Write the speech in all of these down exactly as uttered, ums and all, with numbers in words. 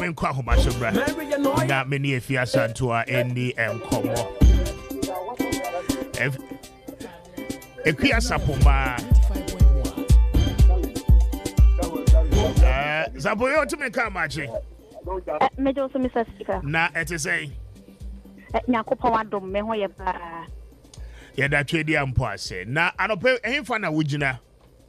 men kwa ho bashobra na meni efia santoa eni enkomo ef ekwia sapoma eh zaboyo to me ka mache me do so Mister Speaker na ete say nyakopon adom me ho ye ba ye da twedi ampo ase na anope ehimfa na wugina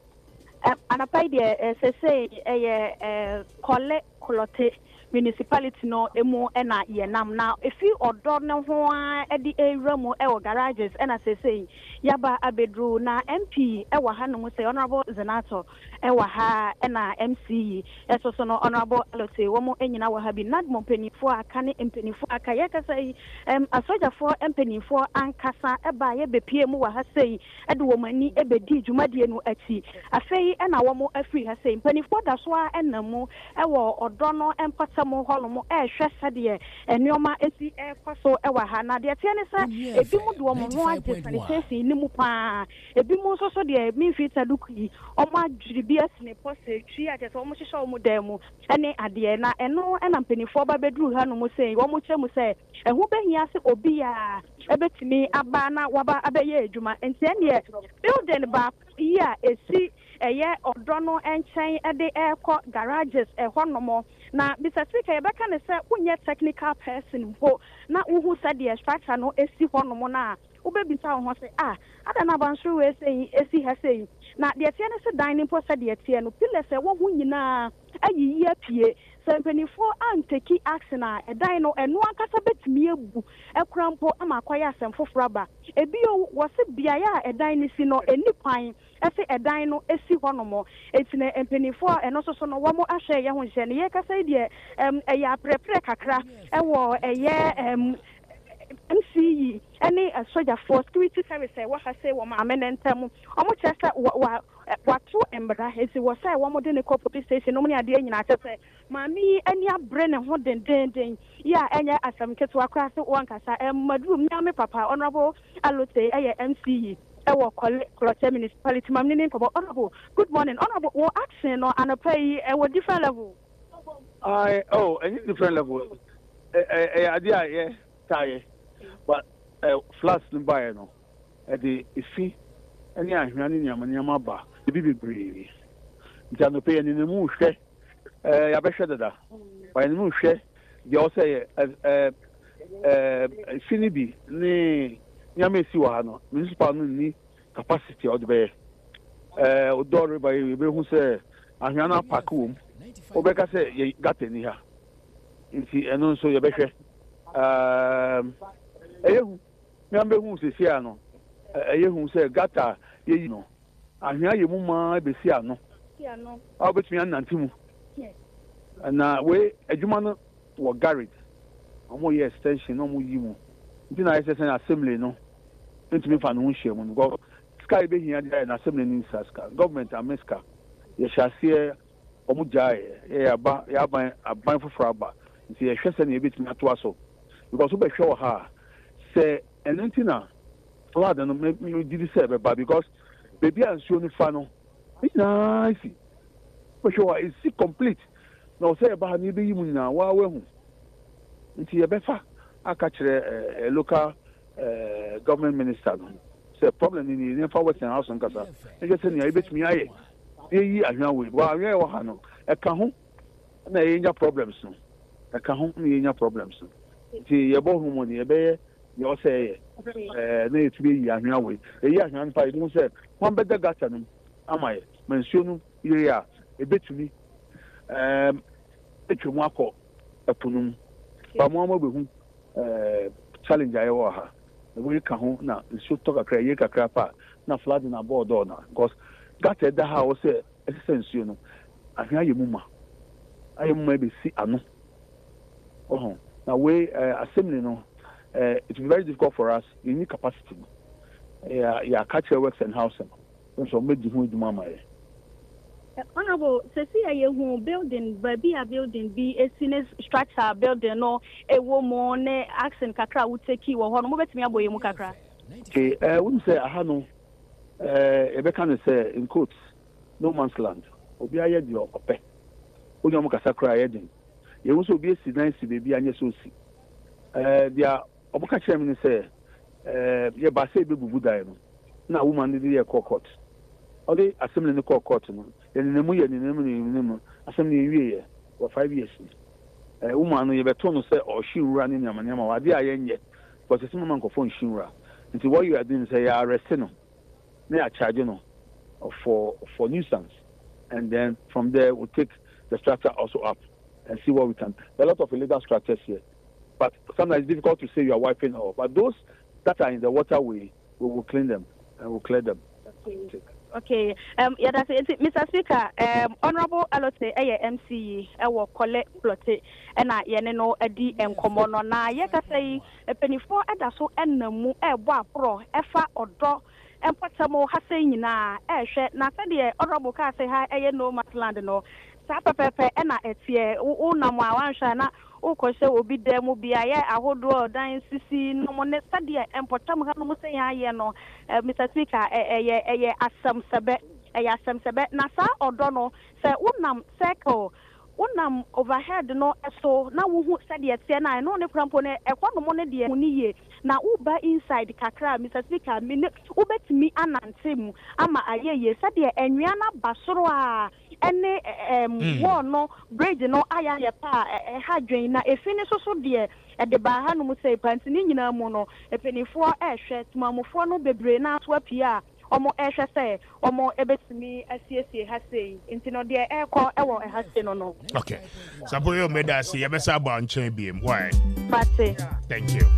anapai de se say eh eh kole kolote municipality no emu ena ye nam na efi odo ne ho a edi ewra mu e wo garages ena se say yaba abedru na M P e wa ha no say honorable Zenato e wa ha ena M C eso so no honorable Alote wo mu enyina wa ha bi nad mo penifo aka ne penifo aka ye ka say em asojafo penifo ankasa e ba ye bepie mu wa ha say e de wo mani e bedi dwumadie no achi afei ena wo mu afri ha say penifo da so a ena mu e wo odo no empata mo holomo e hwe sade enioma esi e kwaso e wa ha na de tie ne sa ebi mu do mo ho age sanitation ni mu pa ebi mu so so de mi fita duki o ma jiribi asine pose twi age so mo hyehyɛ o mu dan mu ene ade na eno ena mpenifo ba bedru ha no mo sei wo mo kye mu sei ehu behia se obi a ebetimi aba na waba abeye adwuma enti ene building ba ya esi eye odo no enchen ede ekọ garages ehonomo na Mister Speaker yebeka ne se unye technical person ho na uhu se de structure no esi honomo na ubebisa ho se ah ada na bansu we sei esi ha sei na de tie ne se dining po se de tie no pile se wo hu nyina ayi apie seventy-four anteki action a edan no eno akasa betimi ebu ekrampo ama kwaya asemfoforo ba ebi wo se biaya edan ni si no eni kwan ese edan no esi honomo etine empenifo eno so so no wo mo ahwe ye ho hye ne ye kasa de em eya prepare kakra ewo eye em M C E any a soldier for security service what I say wo ma amenentam omo chese wa wato embra esi wo say wo mo de ne police station no mo ne ade nyina chese mami ani abre ne ho den den den ya enya asam keto akra se won kasa em maduru mi ame papa honorable Alote eye M C E ewo Kolote municipality mamni ne ko honorable good morning honorable wo action no anapay ewo different level I oh any different level eh eh ade aye taye but uh, flats no buy no e de ifi any ahwan ni nyama nyama ba e bi bebre nta no pay ni mu hwe eh ya be hwe dada ba ni mu hwe de o say eh eh finibi ni nyama esi wa no municipal no ni capacity o de be eh o do ba e be hu say ahwan na park wo o be ka say ye gata ni ha nti eno so ye be hwe um eyehu nyambe hu sesi ano eyehu se gata yeyi no ahia yemu ma besi ano ano a betumi anantimu na we adwuma no wo garage omo ye extension no mo yimu nti na ese sen assembly no ntumi fa no hye mu go sky be hia dey na assembly ni saska government ameska ye hyasie omo jae ye aba ya ban aban foforo aba nti ye hwese na ye betumi ato aso because we be hwe ha say enentina flood no me did say ba because baby ansuo ni fa no it's nice for sure it's complete no say ba ni be yimu na wa wa hu nti ye be fa aka kire local government minister no say problem ni ni fa western house nkasa e je say ni e betumi aye e yi ahwan we wa ahwan wa ha no e ka ho na ye nya problems no e ka ho na ye nya problems no nti ye bo hu mo ni ye be you say eh na etu be yi ahwan we e yi ahwan pa you say one better gata no amaye mensuo no yire a e betumi em etwemu akọ epunum ba mo mo be hu eh challenge aye wo ha e we ka ho na nsuo to kakra ye kakra pa na flood na board na because gata da ha wo say nsuo no ahwan ye muma aye muma be si ano oh na we assembly no Uh, it will be very difficult for us. You need capacity. Yeah, yeah, catch your works and housing. So, make the whole mama. Honorable, Cecilia, you building, baby, a building, be a senior structure building, no, a woman, accent, kakra, would take you or one moment me aboy mukakra. Okay, I wouldn't say I had no, uh, a can say in quotes, no man's land. Obi aye di ope. Only mukasakra yedin. You also be a nice baby and yes, so see. Uh, they are Obuka Chairman say, uh, yeah, but say baby Buddha. Now, woman did a court. All the assembly in the court, and in the Muya in the name assembly year or five years. A woman, you better say, or she running Yamanama, or the iron yet, but it's a man of phone Shinra. Into what you are doing, say, are arresting. They are charging for for nuisance, and then from there we'll take the structure also up and see what we can. There are a lot of illegal structures here, but sometimes it's difficult to say you are wiping off. But those that are in the waterway, we will clean them and we'll clear them. Okay. Okay. Um. Yeah, that's it. Mister Speaker. Um. Honorable Alote, eh, M C, eh, wo collect plotte, and I, ye no, a D M common on na. Ye ka say, a penny four, and so and mu, eh, wa pro, efa or draw. And put some more Hassaying na eh shed na said honorable car say hi eh no matland no Sapa Pepe and I etie o na mo wan shana o ko se obi dem obi aye ahodo dan sisi no mo ne said and put some no say aye no Mister Speaker eh eh eh asam sebe eh asam sebe na sa odo no se unam circle unam overhead no so na wo hu said etie na no ne krampo ne e kwa no mo ne de mu ni ye na uba inside kakra Mister Speaker me ubetimi anantem ama ayeye sade enwia na basoro a ene em wo no bridge no aya ye pa e ha dwen na efini so so de e de ba ha no mu sei panti ni nyina mu no epenifo e hwe tumamofo no bebre na aso apia omo e hwe se omo ebetimi asiesie ha sei nti no de e ko e wo e ha sei no no. Okay, Saboyo medasi yebesa aba nchen biem why Pate. Thank you.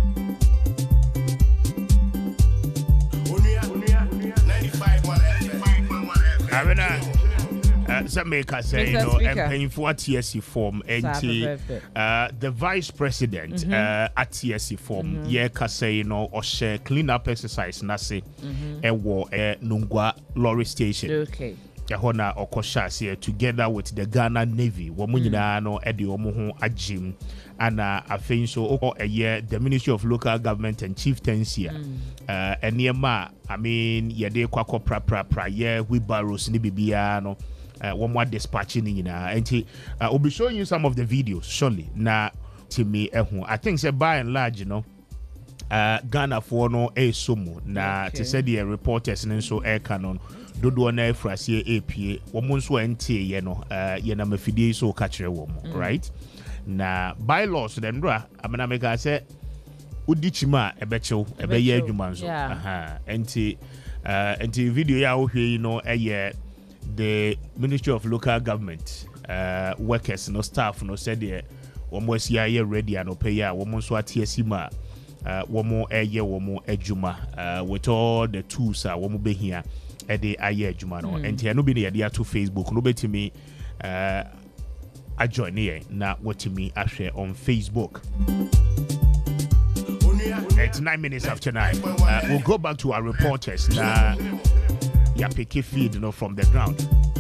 Arena, uh, some make us say, you know, and paying for T S C form, and uh, the vice president mm-hmm. uh, at T S C form, mm-hmm. yeah, can say, you know, or share clean up exercise, Nasi, and war a Nungwa lorry station. Okay. Yahona or Koshas here together with the Ghana Navy, Womunina no Eddie Omuhu Ajim, and uh, I think so. A year, the Ministry of Local Government and Chieftaincy, uh, and near ma, I mean, Yade Kwako pra pra pra, yeah, we barrows Nibibiano, uh, one more dispatching in and he uh, will be showing you some of the videos, surely. Now, to me, I think, say by and large, you know. Uh, Ghana for no a sumo na to say the reporters and so air canon dodo na frase A P A wo nso ente ye no uh ye na mafidie so ka kire wo right na bylaws dem bra amena meka say udichima ebechew ebeye adwuma nso aha enti uh enti video ya wo hwe no eye the Ministry of Local Government uh workers no staff no said the wo mo asia ye ready and pay ya wo nso atiasima uh womo eye womo adwuma uh with all the tools uh womo be here e de aye adwuma no enti no be na ye to Facebook no betimi uh a join here na watimi ahwe on Facebook. It's nine minutes after nine. Uh, we'll go back to our reporters na ya pick feed, you know, from the ground.